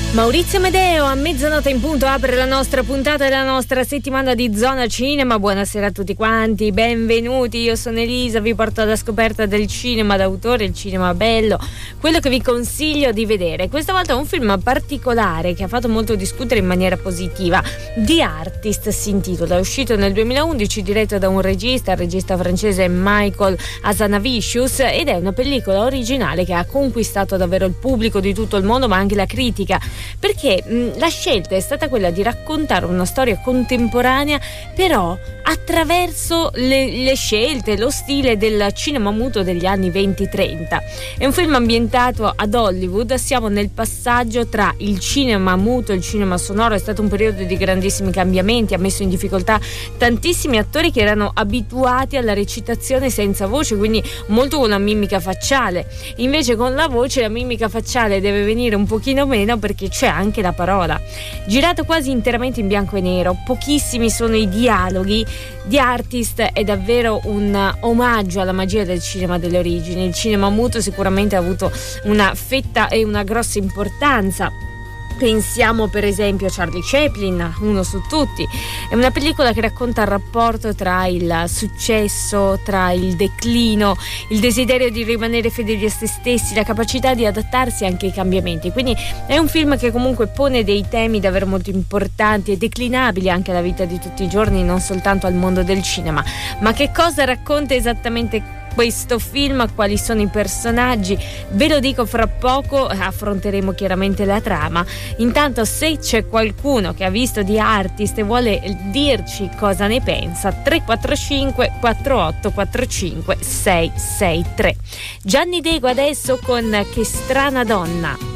Maurizio Medeo a mezzanotte in punto apre la nostra puntata e la nostra settimana di Zona Cinema. Buonasera a tutti quanti, benvenuti. Io sono Elisa, vi porto alla scoperta del cinema d'autore, il cinema bello, quello che vi consiglio di vedere. Questa volta è un film particolare che ha fatto molto discutere in maniera positiva. The Artist si intitola, è uscito nel 2011, diretto da un regista, il regista francese Michael Hazanavicius, ed è una pellicola originale che ha conquistato davvero il pubblico di tutto il mondo, ma anche la critica, perché la scelta è stata quella di raccontare una storia contemporanea, però attraverso le scelte, lo stile del cinema muto degli anni 20-30. È un film ambientato ad Hollywood, siamo nel passaggio tra il cinema muto e il cinema sonoro. È stato un periodo di grandissimi cambiamenti, ha messo in difficoltà tantissimi attori che erano abituati alla recitazione senza voce, quindi molto con la mimica facciale. Invece con la voce la mimica facciale deve venire un pochino meno, perché c'è anche la parola. Girato quasi interamente in bianco e nero, pochissimi sono i dialoghi. The Artist è davvero un omaggio alla magia del cinema delle origini. Il cinema muto sicuramente ha avuto una fetta e una grossa importanza. Pensiamo per esempio a Charlie Chaplin, uno su tutti. È una pellicola che racconta il rapporto tra il successo, tra il declino, il desiderio di rimanere fedeli a se stessi, la capacità di adattarsi anche ai cambiamenti. Quindi è un film che comunque pone dei temi davvero molto importanti e declinabili anche alla vita di tutti i giorni, non soltanto al mondo del cinema. Ma che cosa racconta esattamente questo film? Quali sono i personaggi? Ve lo dico fra poco, affronteremo chiaramente la trama. Intanto, se c'è qualcuno che ha visto The Artist e vuole dirci cosa ne pensa, 345 48 45 663. Gianni Dego adesso con Che strana donna.